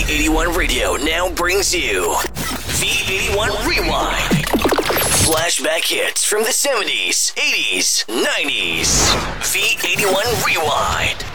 V81 Radio now brings you V81 Rewind. Flashback hits from the 70s, 80s, 90s. V81 Rewind.